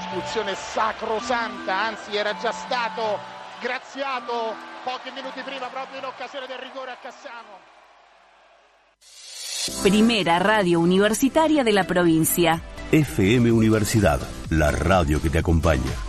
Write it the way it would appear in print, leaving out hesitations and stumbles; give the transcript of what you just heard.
espulsione sacrosanta, anzi era già stato graziato pochi minuti prima proprio in occasione del rigore a Cassano. Primera radio universitaria de la provincia. FM Universidad, la radio que te acompaña.